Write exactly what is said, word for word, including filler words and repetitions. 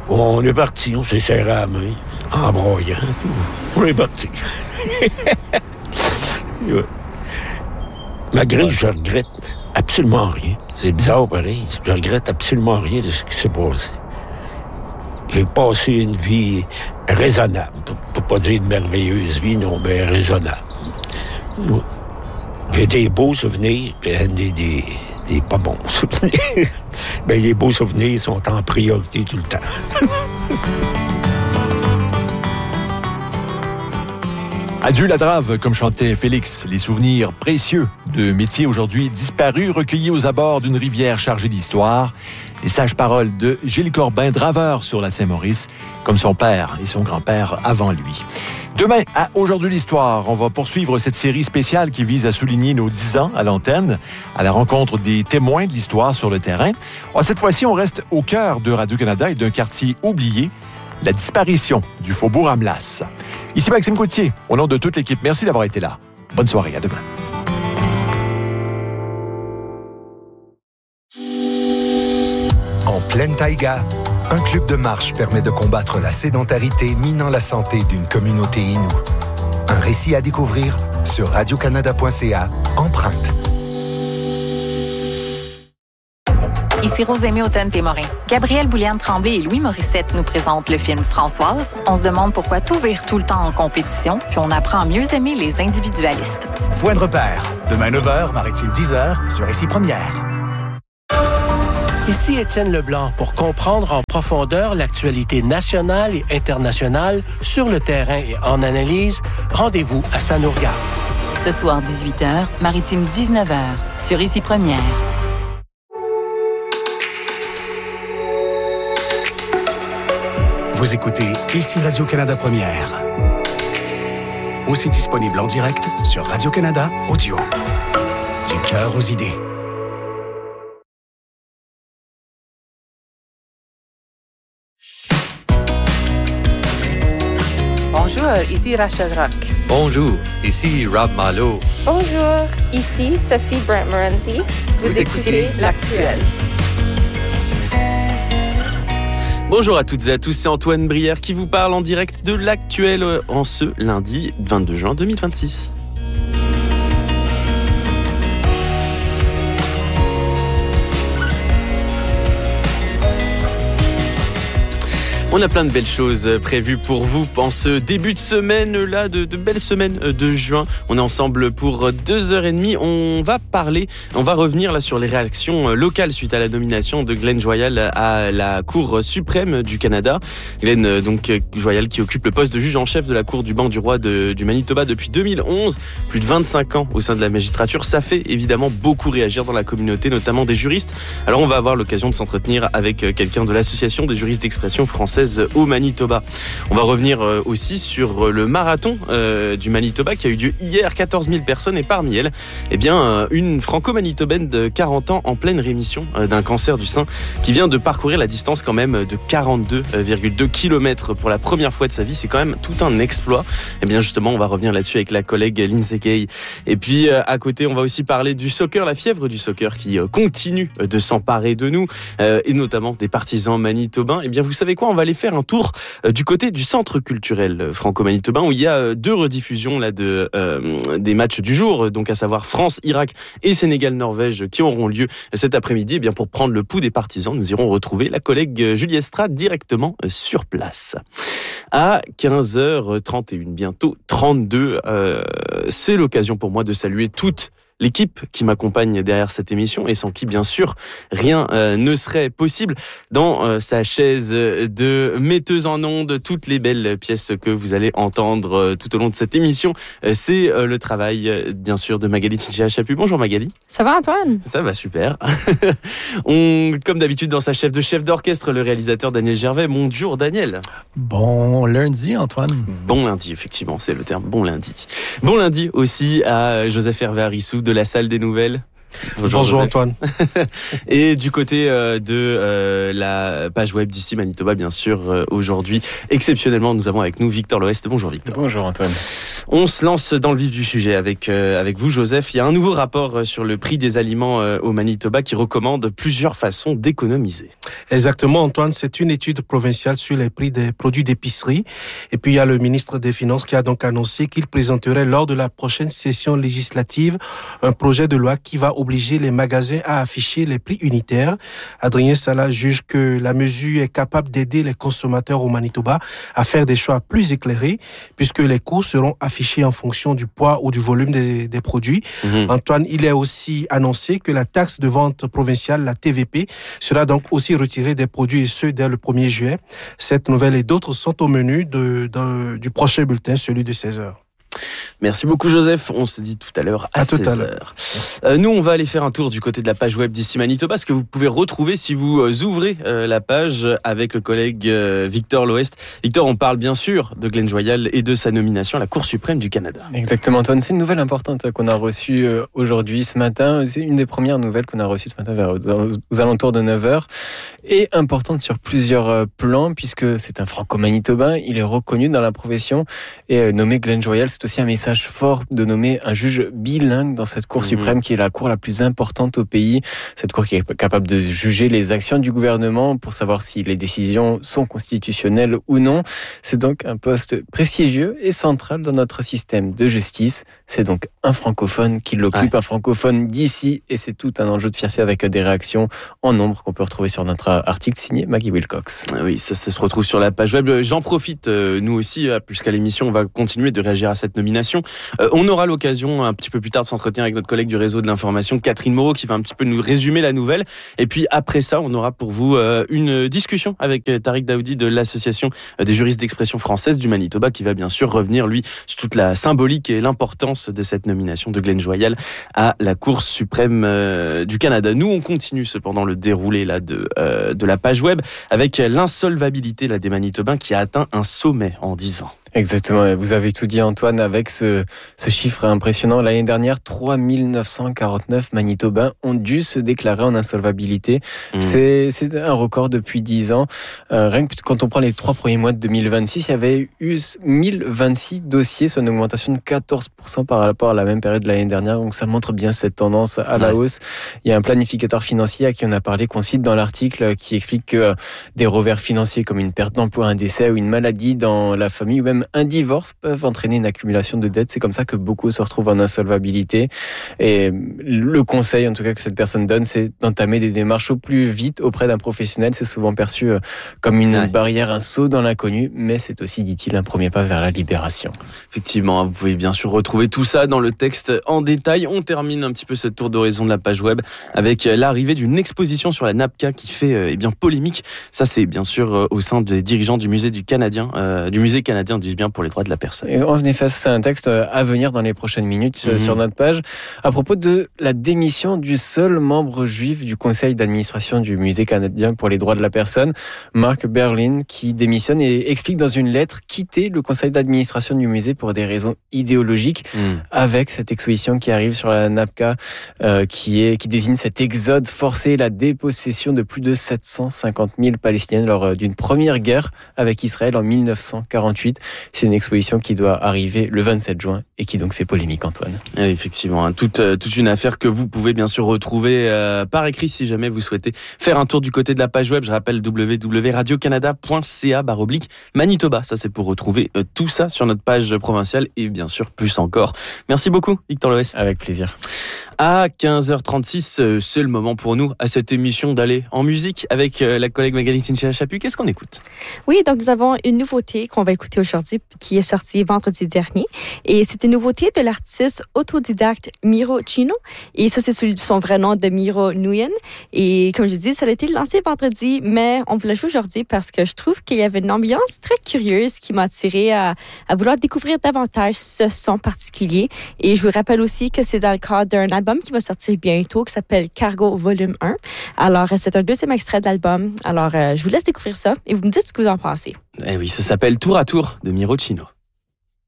On est parti, on s'est serré à la main, en broyant. On est parti. Ouais. Malgré que je regrette absolument rien. C'est bizarre pareil. Je regrette absolument rien de ce qui s'est passé. J'ai passé une vie raisonnable. Pour pas dire une merveilleuse vie, non, mais raisonnable. Ouais. J'ai des beaux souvenirs, et des, des, des pas bons souvenirs. Ben, les beaux souvenirs sont en priorité tout le temps. Adieu la drave, comme chantait Félix. Les souvenirs précieux de métiers aujourd'hui disparus, recueillis aux abords d'une rivière chargée d'histoire. Les sages paroles de Gilles Corbin, draveur sur la Saint-Maurice, comme son père et son grand-père avant lui. Demain, à Aujourd'hui l'Histoire, on va poursuivre cette série spéciale qui vise à souligner nos dix ans à l'antenne, à la rencontre des témoins de l'histoire sur le terrain. Cette fois-ci, on reste au cœur de Radio-Canada et d'un quartier oublié, la disparition du Faubourg Amlas. Ici Maxime Coutier, au nom de toute l'équipe, merci d'avoir été là. Bonne soirée, à demain. En pleine taïga, un club de marche permet de combattre la sédentarité minant la santé d'une communauté inoue. Un récit à découvrir sur radio canada point c a, Empreinte. Ici Rosémie Automne-Témorin. Gabrielle Bouliane-Tremblay et Louis Morissette nous présentent le film Françoise. On se demande pourquoi tout vire tout le temps en compétition, puis on apprend à mieux aimer les individualistes. Point de repère. Demain neuf heures, Maritime dix heures, sur Ici Première. Ici Étienne Leblanc pour comprendre en profondeur l'actualité nationale et internationale sur le terrain et en analyse. Rendez-vous à Ça nous regarde. Ce soir dix-huit heures, Maritime dix-neuf heures, sur Ici Première. Vous écoutez Ici Radio-Canada Première. Aussi disponible en direct sur Radio-Canada Audio. Du cœur aux idées. Bonjour, ici Rachel Rock. Bonjour, ici Rob Malo. Bonjour, ici Sophie Brant-Morency. Vous, Vous écoutez, écoutez L'Actuel. Bonjour à toutes et à tous, c'est Antoine Brière qui vous parle en direct de l'Actuel en ce lundi vingt-deux juin deux mille vingt-six. On a plein de belles choses prévues pour vous en ce début de semaine, là, de, de belles semaines de juin. On est ensemble pour deux heures et demie. On va parler, on va revenir là sur les réactions locales suite à la nomination de Glenn Joyal à la Cour suprême du Canada. Glenn, donc, Joyal qui occupe le poste de juge en chef de la Cour du banc du roi de, du Manitoba depuis deux mille onze. Plus de vingt-cinq ans au sein de la magistrature. Ça fait évidemment beaucoup réagir dans la communauté, notamment des juristes. Alors on va avoir l'occasion de s'entretenir avec quelqu'un de l'Association des juristes d'expression française au Manitoba. On va revenir aussi sur le marathon euh, du Manitoba qui a eu lieu hier, quatorze mille personnes, et parmi elles, eh bien, une franco-manitobaine de quarante ans en pleine rémission euh, d'un cancer du sein qui vient de parcourir la distance quand même de quarante-deux virgule deux kilomètres pour la première fois de sa vie. C'est quand même tout un exploit. Et bien justement, on va revenir là-dessus avec la collègue Lindsay Kay. Et puis euh, à côté, on va aussi parler du soccer, la fièvre du soccer qui euh, continue de s'emparer de nous euh, et notamment des partisans manitobains. Et bien vous savez quoi, on va aller faire un tour euh, du côté du centre culturel franco-manitobain où il y a euh, deux rediffusions là de euh, des matchs du jour, donc à savoir France-Irak et Sénégal-Norvège qui auront lieu cet après-midi. Et bien pour prendre le pouls des partisans, nous irons retrouver la collègue Julie Estrade directement euh, sur place. À quinze heures trente et une, bientôt trente-deux, euh, c'est l'occasion pour moi de saluer toute l'équipe qui m'accompagne derrière cette émission et sans qui, bien sûr, rien euh, ne serait possible. Dans euh, sa chaise de metteuse en ondes, toutes les belles pièces que vous allez entendre euh, tout au long de cette émission, euh, c'est euh, le travail, euh, bien sûr, de Magali Tchéa-Chapu. Bonjour Magali. Ça va Antoine? Ça va super. On, comme d'habitude, dans sa chef de chef d'orchestre, le réalisateur Daniel Gervais. Bonjour Daniel. Bon lundi Antoine. Bon lundi, effectivement, c'est le terme, bon lundi. Bon lundi aussi à Joseph Hervé Arissou de la Salle des Nouvelles. Bonjour, Bonjour Joseph. Antoine. Et du côté euh, de euh, la page web d'ici Manitoba, bien sûr, euh, aujourd'hui, exceptionnellement, nous avons avec nous Victor Loest. Bonjour Victor. Bonjour Antoine. On se lance dans le vif du sujet avec, euh, avec vous Joseph. Il y a un nouveau rapport sur le prix des aliments euh, au Manitoba qui recommande plusieurs façons d'économiser. Exactement Antoine, c'est une étude provinciale sur les prix des produits d'épicerie. Et puis il y a le ministre des Finances qui a donc annoncé qu'il présenterait lors de la prochaine session législative un projet de loi qui va obliger les magasins à afficher les prix unitaires. Adrien Sala juge que la mesure est capable d'aider les consommateurs au Manitoba à faire des choix plus éclairés puisque les coûts seront affichés en fonction du poids ou du volume des, des produits. Mmh. Antoine, il est aussi annoncé que la taxe de vente provinciale, la T V P, sera donc aussi retirée des produits et ce dès le premier juillet. Cette nouvelle et d'autres sont au menu de, de, du prochain bulletin, celui de seize heures. Merci beaucoup Joseph, on se dit tout à l'heure à, à seize heures. Euh, nous on va aller faire un tour du côté de la page web d'ici Manitoba, ce que vous pouvez retrouver si vous euh, ouvrez euh, la page avec le collègue euh, Victor Loest. Victor, on parle bien sûr de Glenn Joyal et de sa nomination à la Cour suprême du Canada. Exactement Antoine, c'est une nouvelle importante qu'on a reçue euh, aujourd'hui, ce matin. C'est une des premières nouvelles qu'on a reçues ce matin vers, aux, aux alentours de neuf heures et importante sur plusieurs euh, plans puisque c'est un franco-manitobain, il est reconnu dans la profession et euh, nommé Glenn Joyal. C'est aussi un message fort de nommer un juge bilingue dans cette Cour mmh. suprême qui est la cour la plus importante au pays. Cette cour qui est capable de juger les actions du gouvernement pour savoir si les décisions sont constitutionnelles ou non. C'est donc un poste prestigieux et central dans notre système de justice. C'est donc un francophone qui l'occupe, ouais. un francophone d'ici et c'est tout un enjeu de fierté avec des réactions en nombre qu'on peut retrouver sur notre article signé Maggie Wilcox. Ah oui, ça, ça se retrouve sur la page web. J'en profite, euh, nous aussi, puisqu'à l'émission, on va continuer de réagir à cette nomination. Euh, on aura l'occasion un petit peu plus tard de s'entretenir avec notre collègue du réseau de l'information, Catherine Moreau, qui va un petit peu nous résumer la nouvelle. Et puis après ça, on aura pour vous euh, une discussion avec Tariq Daoudi de l'association des juristes d'expression française du Manitoba, qui va bien sûr revenir, lui, sur toute la symbolique et l'importance de cette nomination de Glenn Joyal à la Cour suprême euh, du Canada. Nous, on continue cependant le déroulé là de euh, de la page web avec l'insolvabilité là des Manitobains qui a atteint un sommet en dix ans. Exactement, vous avez tout dit Antoine avec ce, ce chiffre impressionnant. L'année dernière, trois mille neuf cent quarante-neuf Manitobains ont dû se déclarer en insolvabilité. Mmh. C'est, c'est un record depuis dix ans. Euh, rien que quand on prend les trois premiers mois de deux mille vingt-six, il y avait eu mille vingt-six dossiers, soit une augmentation de quatorze pour cent par rapport à la même période de l'année dernière. Donc ça montre bien cette tendance à la ouais. hausse. Il y a un planificateur financier à qui on a parlé, qu'on cite dans l'article, qui explique que des revers financiers comme une perte d'emploi, un décès ou une maladie dans la famille ou même un divorce peuvent entraîner une accumulation de dettes. C'est comme ça que beaucoup se retrouvent en insolvabilité. Et le conseil, en tout cas, que cette personne donne, c'est d'entamer des démarches au plus vite auprès d'un professionnel. C'est souvent perçu comme une ouais. barrière, un saut dans l'inconnu, mais c'est aussi, dit-il, un premier pas vers la libération. Effectivement, vous pouvez bien sûr retrouver tout ça dans le texte en détail. On termine un petit peu ce tour d'horizon de la page web avec l'arrivée d'une exposition sur la NAPCA qui fait eh bien polémique. Ça, c'est bien sûr au sein des dirigeants du musée du Canadien, euh, du musée canadien, disent bien, pour les droits de la personne. Et en effet, c'est un texte à venir dans les prochaines minutes mmh. sur notre page à propos de la démission du seul membre juif du conseil d'administration du musée canadien pour les droits de la personne, Mark Berlin, qui démissionne et explique dans une lettre quitter le conseil d'administration du musée pour des raisons idéologiques, mmh. avec cette exposition qui arrive sur la NAPCA, euh, qui est qui désigne cet exode forcé, la dépossession de plus de sept cent cinquante mille Palestiniens lors d'une première guerre avec Israël en mille neuf cent quarante-huit. C'est une exposition qui doit arriver le vingt-sept juin et qui donc fait polémique, Antoine. Et effectivement, hein, toute, euh, toute une affaire que vous pouvez bien sûr retrouver euh, par écrit si jamais vous souhaitez faire un tour du côté de la page web. Je rappelle w w w point radio canada point c a barre oblique Manitoba. Ça, c'est pour retrouver euh, tout ça sur notre page provinciale et bien sûr plus encore. Merci beaucoup, Victor Loest. Avec plaisir. À quinze heures trente-six, euh, c'est le moment pour nous à cette émission d'aller en musique avec euh, la collègue Magali Tinchela-Chaput. Qu'est-ce qu'on écoute? Oui, donc nous avons une nouveauté qu'on va écouter aujourd'hui qui est sortie vendredi dernier. Et c'est une nouveauté de l'artiste autodidacte Miro Chino. Et ça, c'est son vrai nom de Miro Nguyen. Et comme je dis, ça a été lancé vendredi, mais on vous l'a joué aujourd'hui parce que je trouve qu'il y avait une ambiance très curieuse qui m'a attirée à, à vouloir découvrir davantage ce son particulier. Et je vous rappelle aussi que c'est dans le cadre d'un album qui va sortir bientôt, qui s'appelle Cargo Volume un. Alors, c'est un deuxième extrait d'album. Alors, euh, je vous laisse découvrir ça et vous me dites ce que vous en pensez. Eh oui, ça s'appelle Tour à Tour de Miro Chino.